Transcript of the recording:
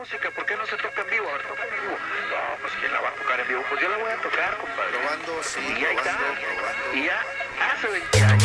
música, ¿por qué no se toca en vivo? A ver, toca en vivo. No, pues ¿quién la va a tocar en vivo? Pues yo la voy a tocar, compadre. Probando, sí, Y ahí está. probando. Y ya hace 20 años.